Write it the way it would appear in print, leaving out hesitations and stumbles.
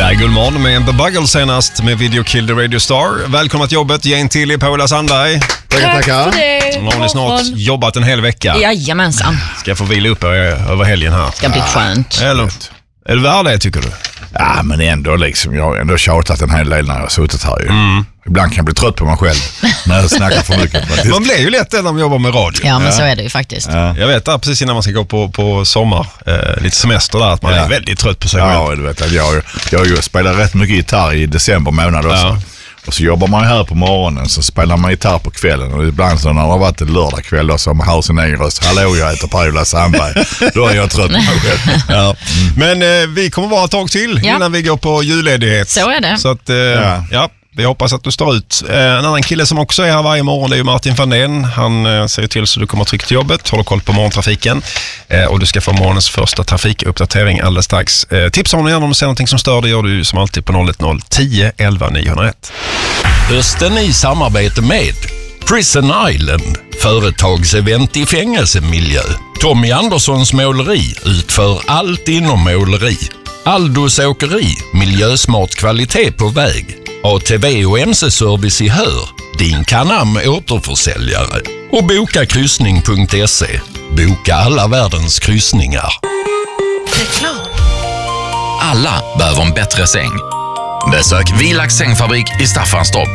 Gullmorgon med The Bugle senast med Video Kill the Radio Star. Välkommen till jobbet, Jane Tilly, Paula Sandberg. Tack för det. Nu har ni snart jobbat en hel vecka. Jajamensan. Ska jag få vila upp över helgen här. Ska bli skönt. Är du värd det, tycker du? Ja, men ändå liksom, jag har ändå tjatat en hel del när jag har suttit här ju. Ibland kan jag bli trött på mig själv när jag snackar för mycket faktiskt. Man blir ju lätt det när man jobbar med radio. Ja, men så är det ju faktiskt. Ja. Jag vet att precis innan man ska gå på sommar, lite semester där, att man är väldigt trött på sig själv. Ja, du vet att jag spelar rätt mycket gitarr i december månad också. Ja. Och så jobbar man här på morgonen, så spelar man gitarr på kvällen. Och ibland så när det har varit en lördagkväll då, så har sin egen röst. Hallå, jag heter Paula Sandberg. Då är jag trött på mig själv. Ja. Men vi kommer vara ett tag till innan vi går på julledighet. Så är det. Så att, vi hoppas att du står ut. En annan kille som också är här varje morgon, det är ju Martin Fandén. Han säger till så du kommer tryggt till jobbet, håller koll på morgontrafiken. Och du ska få morgonens första trafikuppdatering alldeles strax. Tipsa honom gärna om du ser någonting som stör, det gör du som alltid på 010 10 11 901. Hösten i samarbete med Prison Island, företagsevent i fängelsemiljö. Tommy Anderssons måleri utför allt inom måleri. Aldos åkeri, miljösmart kvalitet på väg. ATV och MC-service i Hör, din Canam återförsäljare. Och bokakryssning.se, boka alla världens kryssningar. Reklam. Alla behöver en bättre säng. Besök Vilax sängfabrik i Staffanstorp